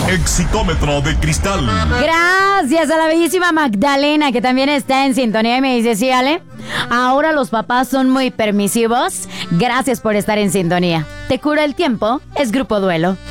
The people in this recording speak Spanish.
Exitómetro de cristal. Gracias a la bellísima Magdalena, que también está en sintonía y me dice, sí, Ale, ahora los papás son muy permisivos. Gracias por estar en sintonía. Te cura el tiempo, es Grupo Duelo.